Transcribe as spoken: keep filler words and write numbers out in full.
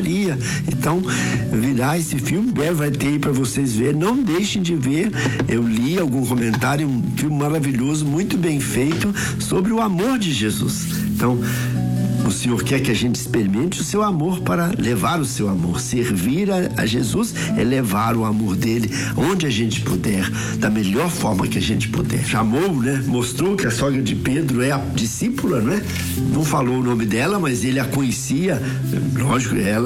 Maria. Então, virá esse filme, vai ter aí para vocês verem. Não deixem de ver. Eu li algum comentário, um filme maravilhoso, muito bem feito, sobre o amor de Jesus. Então, o Senhor quer que a gente experimente o seu amor para levar o seu amor. Servir a, a Jesus é levar o amor dele onde a gente puder, da melhor forma que a gente puder. Chamou, né? Mostrou que a sogra de Pedro é a discípula, né? Não falou o nome dela, mas ele a conhecia. Lógico, ela